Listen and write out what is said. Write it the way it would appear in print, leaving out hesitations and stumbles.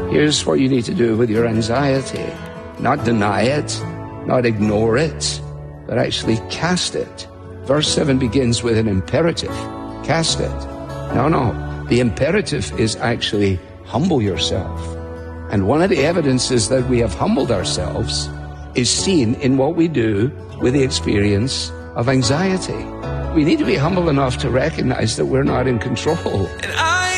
Here's what you need to do with your anxiety. Not deny it, not ignore it, but actually cast it. Verse 7 begins with an imperative. Cast it. No. The imperative is actually humble yourself. And one of the evidences that we have humbled ourselves is seen in what we do with the experience of anxiety. We need to be humble enough to recognize that we're not in control. And I